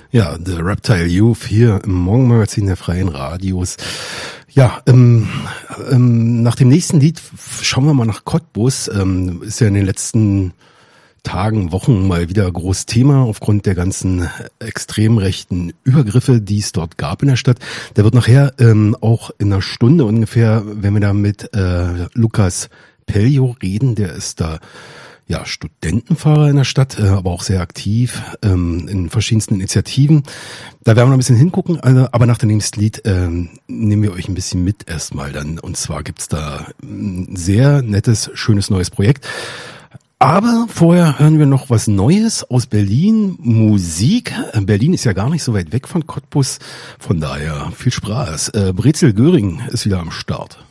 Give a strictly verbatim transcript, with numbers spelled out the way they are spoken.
Ja, The Reptile Youth hier im Morgenmagazin der Freien Radios. Ja, ähm, ähm, nach dem nächsten Lied schauen wir mal nach Cottbus. Ähm, ist ja in den letzten Tagen, Wochen mal wieder groß Thema aufgrund der ganzen extrem rechten Übergriffe, die es dort gab in der Stadt. Der wird nachher ähm, auch in einer Stunde ungefähr, wenn wir da mit äh, Lukas Peljo reden, der ist da ja Studentenfahrer in der Stadt, äh, aber auch sehr aktiv ähm, in verschiedensten Initiativen. Da werden wir noch ein bisschen hingucken, also, aber nach dem nächsten Lied ähm, nehmen wir euch ein bisschen mit erstmal dann. Und zwar gibt's da ein sehr nettes, schönes neues Projekt. Aber vorher hören wir noch was Neues aus Berlin, Musik. Berlin ist ja gar nicht so weit weg von Cottbus, von daher viel Spaß. Äh, Brezel Göring ist wieder am Start.